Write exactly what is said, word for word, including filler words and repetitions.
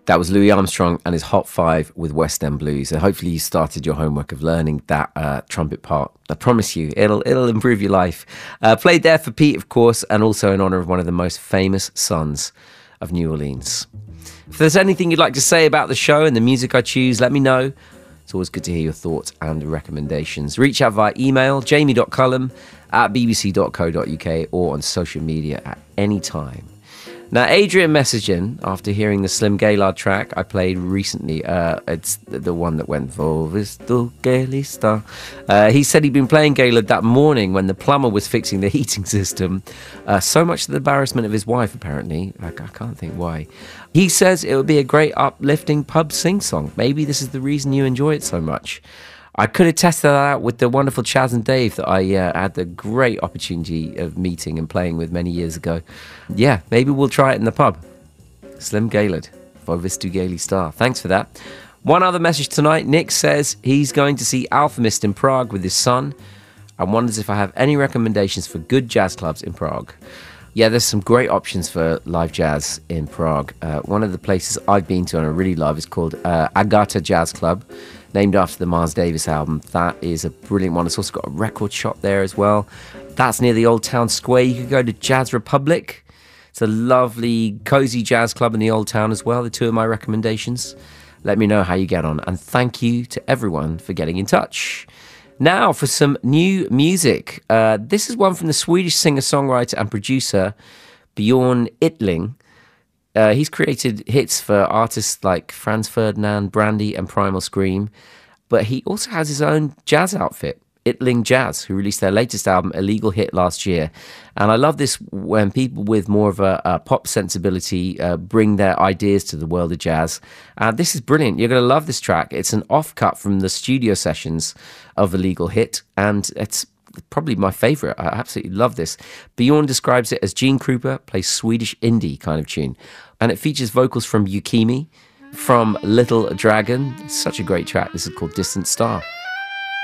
That was Louis Armstrong and his Hot Five with West End Blues. And hopefully you started your homework of learning that uh, trumpet part. I promise you, it'll it'll improve your life. Uh, played there for Pete, of course, and also in honour of one of the most famous sons of New Orleans. If there's anything you'd like to say about the show and the music I choose, let me know. It's always good to hear your thoughts and recommendations. Reach out via email, jamie.cullum at bbc.co.uk or on social media at any time. Now, Adrian messaged in after hearing the Slim Gaillard track I played recently. Uh, it's the one that went, Vovisto Gailista. Uh, he said he'd been playing Gaillard that morning when the plumber was fixing the heating system. Uh, so much to the embarrassment of his wife, apparently. Like, I can't think why. He says it would be a great uplifting pub sing-song. Maybe this is the reason you enjoy it so much. I could have tested that out with the wonderful Chaz and Dave that I uh, had the great opportunity of meeting and playing with many years ago. Yeah, maybe we'll try it in the pub. Slim Gaillard, Vovistu Gaily Star. Thanks for that. One other message tonight. Nick says he's going to see Alchemist in Prague with his son and wonders if I have any recommendations for good jazz clubs in Prague. Yeah, there's some great options for live jazz in Prague. Uh, one of the places I've been to and I really love is called uh, Agata Jazz Club, named after the Miles Davis album. That is a brilliant one. It's also got a record shop there as well. That's near the Old Town Square. You could go to Jazz Republic. It's a lovely, cozy jazz club in the Old Town as well. The two of my recommendations. Let me know how you get on. And thank you to everyone for getting in touch. Now for some new music. Uh, this is one from the Swedish singer-songwriter and producer Bjorn Yttling. Uh, he's created hits for artists like Franz Ferdinand, Brandy and Primal Scream, but he also has his own jazz outfit, Yttling Jazz, who released their latest album, Illegal Hit, last year. And I love this when people with more of a, a pop sensibility uh, bring their ideas to the world of jazz. Uh, this is brilliant. You're going to love this track. It's an offcut from the studio sessions of Illegal Hit, and it's probably my favourite. I absolutely love this. Bjorn describes it as Gene Krupa plays Swedish indie kind of tune. And it features vocals from Yukimi, from Little Dragon. It's such a great track. This is called Distant Star.